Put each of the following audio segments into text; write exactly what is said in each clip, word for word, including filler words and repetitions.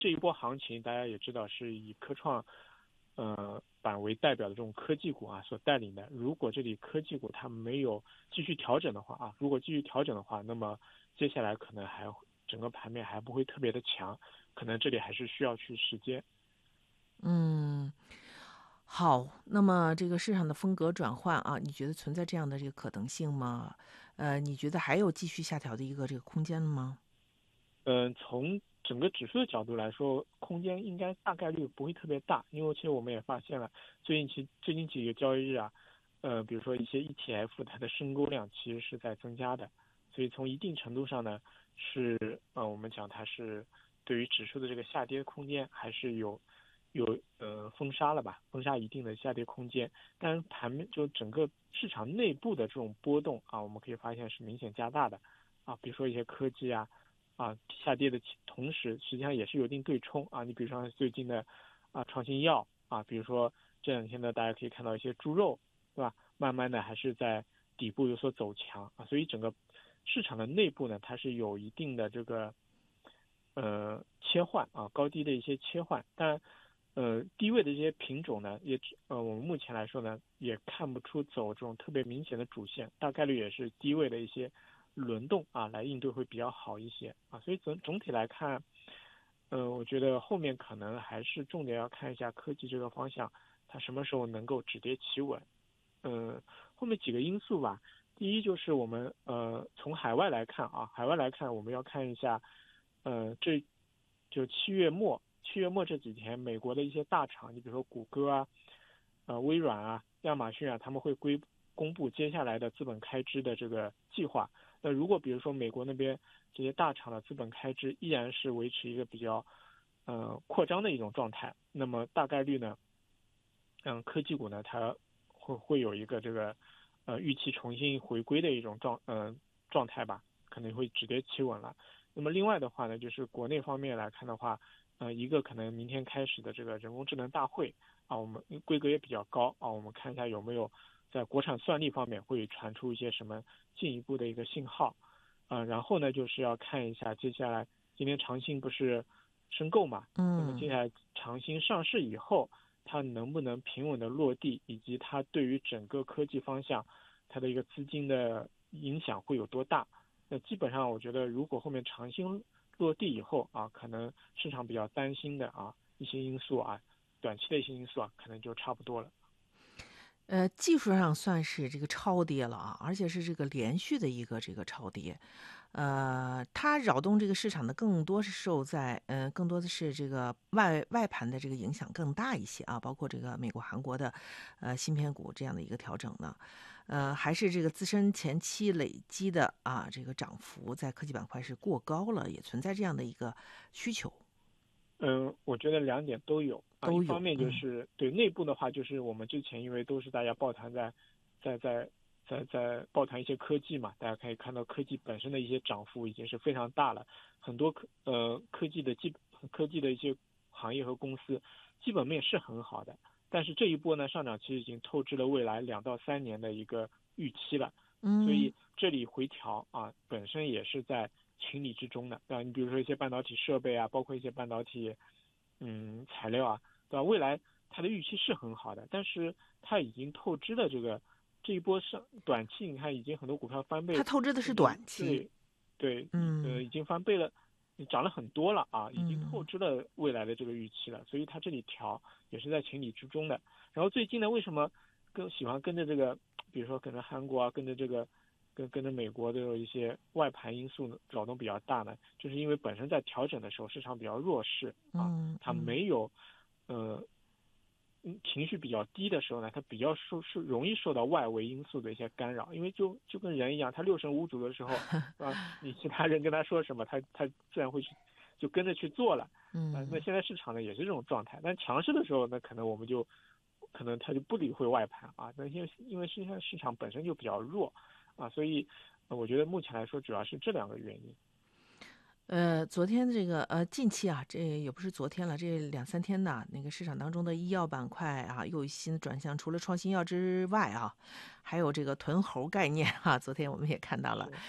这一波行情大家也知道是以科创呃板为代表的这种科技股啊所带领的。如果这里科技股它没有继续调整的话啊，如果继续调整的话，那么接下来可能还整个盘面还不会特别的强，可能这里还是需要去时间。 嗯，好，那么这个市场的风格转换啊，你觉得存在这样的这个可能性吗？呃，你觉得还有继续下调的一个这个空间吗？ 嗯，从整个指数的角度来说，空间应该大概率不会特别大，因为其实我们也发现了，最近期最近几个交易日啊，呃，比如说一些 E T F 它的申购量其实是在增加的，所以从一定程度上呢，是呃我们讲它是对于指数的这个下跌空间还是有有呃封杀了吧，封杀一定的下跌空间，但是盘面就整个市场内部的这种波动啊，我们可以发现是明显加大的啊，比如说一些科技啊。啊下跌的同时，实际上也是有一定对冲啊。你比如说最近的啊创新药啊，比如说这两天呢，大家可以看到一些猪肉，对吧？慢慢的还是在底部有所走强啊，所以整个市场的内部呢，它是有一定的这个呃切换啊，高低的一些切换。当然，呃低位的这些品种呢，也呃我们目前来说呢，也看不出走这种特别明显的主线，大概率也是低位的一些轮动啊来应对会比较好一些啊。所以总总体来看，呃，我觉得后面可能还是重点要看一下科技这个方向，它什么时候能够止跌企稳。呃，后面几个因素吧。第一就是我们呃从海外来看啊，海外来看我们要看一下，呃这就七月末七月末这几天，美国的一些大厂，你比如说谷歌啊、呃微软啊、亚马逊啊，他们会归公布接下来的资本开支的这个计划。那如果比如说美国那边这些大厂的资本开支依然是维持一个比较呃扩张的一种状态，那么大概率呢，嗯，科技股呢它会会有一个这个呃预期重新回归的一种状呃状态吧，可能会止跌企稳了。那么另外的话呢，就是国内方面来看的话，呃，一个可能明天开始的这个人工智能大会啊，我们规格也比较高啊，我们看一下有没有在国产算力方面会传出一些什么进一步的一个信号啊、呃，然后呢，就是要看一下接下来今天长兴不是申购嘛，那么接嗯。 下来长兴上市以后，它能不能平稳的落地，以及它对于整个科技方向它的一个资金的影响会有多大？那基本上我觉得，如果后面长兴落地以后啊，可能市场比较担心的啊一些因素啊，短期的一些因素啊，可能就差不多了。 呃，技术上算是这个超跌了啊，而且是这个连续的一个这个超跌。呃，它扰动这个市场的更多是受在呃，更多的是这个外外盘的这个影响更大一些啊，包括这个美国、韩国的呃芯片股这样的一个调整呢，呃，还是这个自身前期累积的啊这个涨幅在科技板块是过高了，也存在这样的一个需求嗯，我觉得两点都有啊。一都有， 方面就嗯是对内部的话，就是我们之前因为都是大家抱团在在在在在抱团一些科技嘛，大家可以看到科技本身的一些涨幅已经是非常大了，很多科呃科技的基科技的一些行业和公司基本面是很好的，但是这一波呢上涨其实已经透支了未来两到三年的一个预期了，所嗯。 以这里回调啊本身也是在情理之中的，对吧？你比如说一些半导体设备啊，包括一些半导体嗯材料啊，对吧？未来它的预期是很好的，但是它已经透支了这个这一波上短期，你看已经很多股票翻倍， 它透支的是甚至短期， 对对呃嗯已经翻倍了，涨了很多了啊，已经透嗯。 支了未来的这个预期了，所以它这里调也是在情理之中的。然后最近呢，为什么更喜欢跟着这个，比如说跟着韩国啊，跟着这个跟跟着美国的一些外盘因素扰动比较大呢？就是因为本身在调整的时候市场比较弱势啊，它嗯嗯没有呃嗯情绪比较低的时候呢，它比较受受容易受到外围因素的一些干扰，因为就就跟人一样，他六神无主的时候，啊，你其他人跟他说什么，他他自然会去就跟着去做了，啊，那嗯。 现在市场呢也是这种状态，但强势的时候，那可能我们就可能他就不理会外盘啊，那因为因为现在市场本身就比较弱啊，所以呃我觉得目前来说主要是这两个原因。 呃，昨天这个呃，近期啊，这也不是昨天了，这两三天呐，那个市场当中的医药板块啊，又有新的转向。除了创新药之外啊，还有这个囤猴概念哈、昨天我们也看到了， 是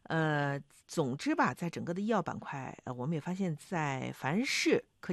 呃，总之吧，在整个的医药板块，呃，我们也发现，在凡是科